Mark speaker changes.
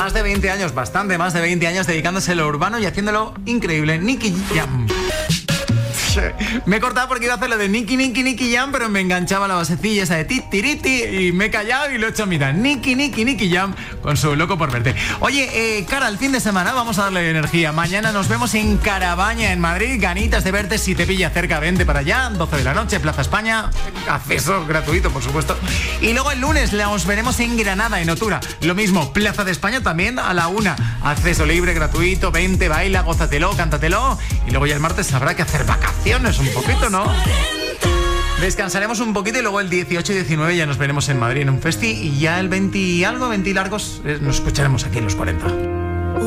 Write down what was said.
Speaker 1: Más de 20 años, bastante más de 20 años dedicándose a lo urbano y haciéndolo increíble. Nicky Jam. Me he cortado porque iba a hacer lo de Nicky Jam, pero me enganchaba la basecilla esa de titiriti y me he callado y lo he hecho a mitad. Nicky Jam con su Loco por Verte. Oye, cara, el fin de semana vamos a darle energía. Mañana nos vemos en Carabaña, en Madrid. Ganitas de verte, si te pilla cerca, vente para allá. 12 de la noche, Plaza España. Acceso gratuito, por supuesto. Y luego el lunes nos veremos en Granada, en Otura. Lo mismo, Plaza de España también a la 1. Acceso libre, gratuito, vente, baila, gózatelo, cántatelo. Y luego ya el martes habrá que hacer vacaciones un poquito, ¿no? Descansaremos un poquito y luego el 18 y 19 ya nos veremos en Madrid en un festi y ya el 20 y algo, 20 y largos, nos escucharemos aquí en los 40.